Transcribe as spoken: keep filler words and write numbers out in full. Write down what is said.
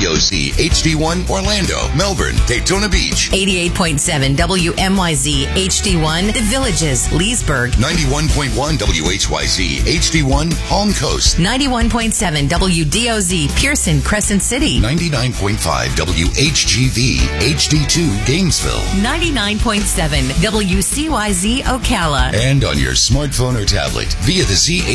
D O Z H D one Orlando, Melbourne, Daytona Beach. eighty-eight point seven W M Y Z H D one The Villages, Leesburg. ninety-one point one W H Y Z H D one Palm Coast. ninety-one point seven W D O Z Pearson, Crescent City. ninety-nine point five W H G V H D two Gainesville. ninety-nine point seven W C Y Z Ocala. And on your smartphone or tablet via the Z